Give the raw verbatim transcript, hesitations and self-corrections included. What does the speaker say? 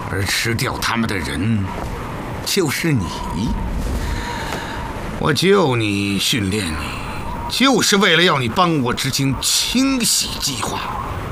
而吃掉他们的人就是你。我救你、训练你，就是为了要你帮我执行清洗计划。